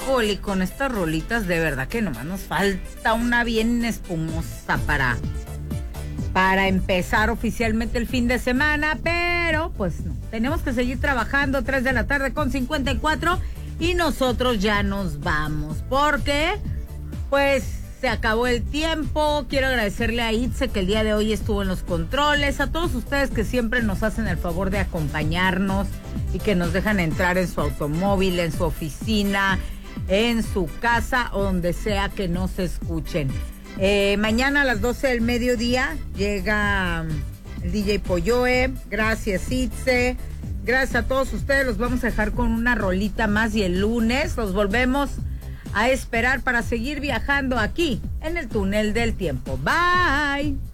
Híjole, con estas rolitas de verdad que nomás nos falta una bien espumosa para empezar oficialmente el fin de semana, pero pues no, tenemos que seguir trabajando, 3 de la tarde con 54 y nosotros ya nos vamos, porque pues se acabó el tiempo. Quiero agradecerle a Itze que el día de hoy estuvo en los controles, a todos ustedes que siempre nos hacen el favor de acompañarnos y que nos dejan entrar en su automóvil, en su oficina, en su casa o donde sea que nos escuchen. Mañana a las 12 del mediodía llega el DJ Polloe. Gracias, Itze. Gracias a todos ustedes. Los vamos a dejar con una rolita más y el lunes los volvemos a esperar para seguir viajando aquí en el túnel del tiempo. Bye.